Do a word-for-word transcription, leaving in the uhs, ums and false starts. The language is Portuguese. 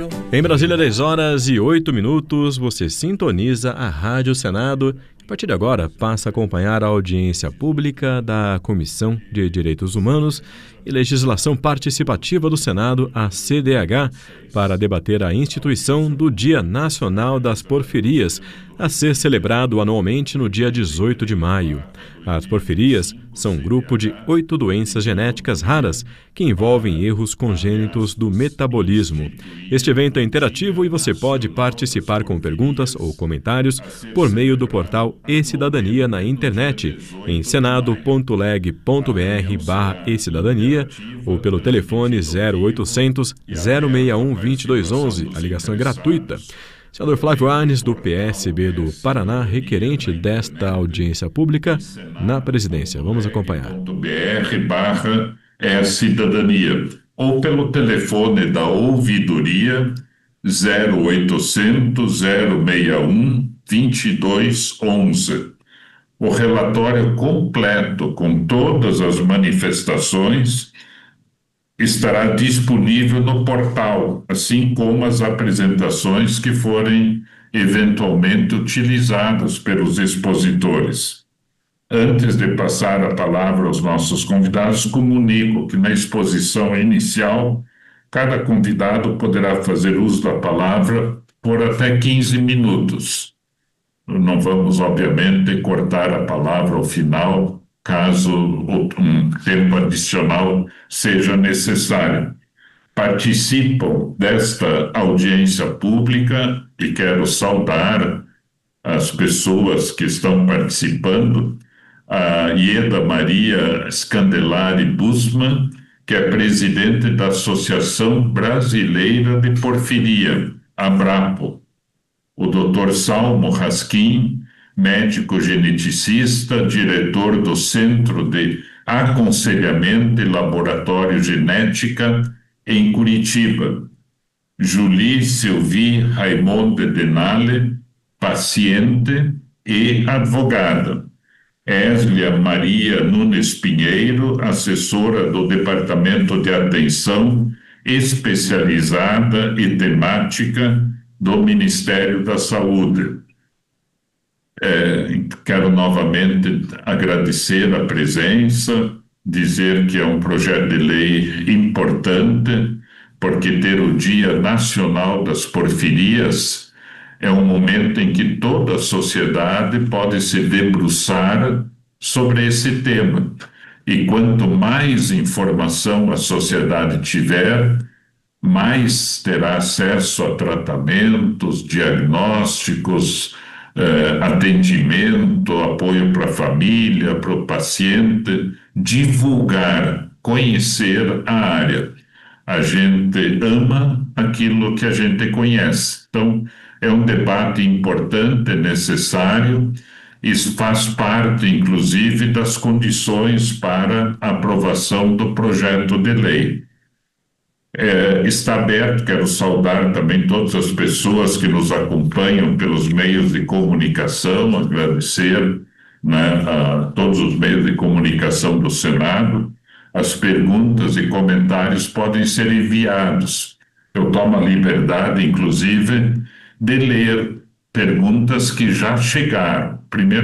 Em Brasília, dez horas e oito minutos, você sintoniza a Rádio Senado. A partir de agora, passa a acompanhar a audiência pública da Comissão de Direitos Humanos e Legislação Participativa do Senado, a C D H, para debater a instituição do Dia Nacional das Porfirias, a ser celebrado anualmente no dia dezoito de maio. As porfirias são um grupo de oito doenças genéticas raras que envolvem erros congênitos do metabolismo. Este evento é interativo e você pode participar com perguntas ou comentários por meio do portal E-Cidadania na internet, em senado ponto leg ponto br barra e-cidadania ou pelo telefone zero oitocentos, zero seis um, dois dois um um, a ligação é gratuita. Senador Flávio Arnes, do P S B do Paraná, requerente desta audiência pública na presidência. Vamos acompanhar. .br barra e-cidadania ou pelo telefone da ouvidoria zero oitocentos, zero seis um, dois dois um um. O relatório completo com todas as manifestações estará disponível no portal, assim como as apresentações que forem eventualmente utilizadas pelos expositores. Antes de passar a palavra aos nossos convidados, comunico que na exposição inicial, cada convidado poderá fazer uso da palavra por até quinze minutos. Não vamos, obviamente, cortar a palavra ao final, caso um tempo adicional seja necessário. Participam desta audiência pública e quero saudar as pessoas que estão participando, a Ieda Maria Scandelari Busman, que é presidente da Associação Brasileira de Porfiria, ABRAPO, o doutor Salmo Raskin, médico geneticista, diretor do Centro de Aconselhamento e Laboratório Genética em Curitiba. Julie Sylvie Raimonde Denale, paciente e advogada. Eslia Maria Nunes Pinheiro, assessora do Departamento de Atenção Especializada e Temática do Ministério da Saúde. É, quero novamente agradecer a presença, dizer que é um projeto de lei importante, porque ter o Dia Nacional das Porfirias é um momento em que toda a sociedade pode se debruçar sobre esse tema. E quanto mais informação a sociedade tiver, mais terá acesso a tratamentos, diagnósticos, eh, atendimento, apoio para a família, para o paciente, divulgar, conhecer a área. A gente ama aquilo que a gente conhece. Então, é um debate importante, necessário. Isso faz parte, inclusive, das condições para a aprovação do projeto de lei. É, está aberto, quero saudar também todas as pessoas que nos acompanham pelos meios de comunicação, agradecer, né, a todos os meios de comunicação do Senado. As perguntas e comentários podem ser enviados. Eu tomo a liberdade, inclusive, de ler perguntas que já chegaram. Primeiro,